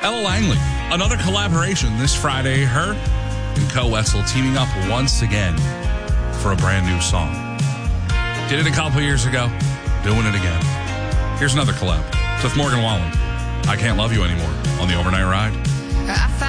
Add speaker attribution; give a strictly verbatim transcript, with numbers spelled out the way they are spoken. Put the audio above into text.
Speaker 1: Ella Langley, another collaboration this Friday. Her and Co Wessel teaming up once again for a brand new song. Did it a couple years ago, doing it again. Here's another collab. It's with Morgan Wallen. I Can't Love You Anymore on the Overnight Ride.